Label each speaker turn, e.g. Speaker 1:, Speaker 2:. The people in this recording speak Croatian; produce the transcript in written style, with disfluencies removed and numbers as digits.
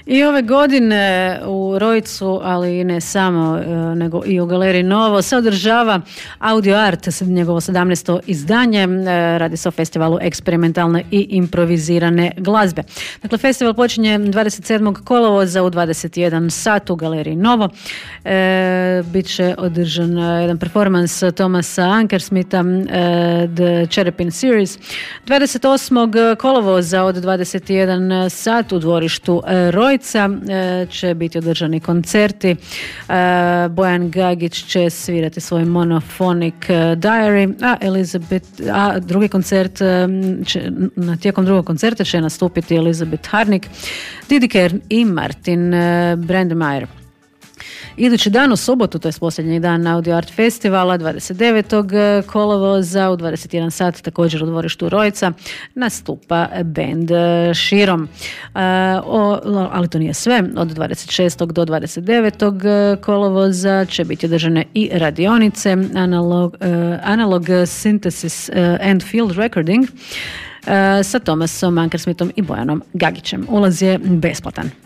Speaker 1: I ove godine u Rojcu, ali ne samo, nego i u Galeriji Novo, se održava Audio Art, njegovo 17. izdanje. Radi se o festivalu eksperimentalne i improvizirane glazbe. Dakle, festival počinje 27. kolovoza u 21 sat u Galeriji Novo. Biće održan jedan performans Thomasa Ankersmitha, The Cherepin Series. 28. kolovoza od 21 sat u dvorištu Rojca će biti održani koncerti. Bojan Gagić će svirati svoj Monophonic Diary, a drugi koncert tijekom drugog koncerta će nastupiti Elizabeth Harnik, Didi Kern i Martin Brandmeier. Idući dan u subotu, to je posljednji dan Audio Art festivala, 29. kolovoza u 21 sat, također u dvorištu Rojca, nastupa band Širom. Ali to nije sve. Od 26. do 29. kolovoza će biti održane i radionice Analog Synthesis and Field Recording sa Thomasom Ankersmithom i Bojanom Gagićem. Ulaz je besplatan.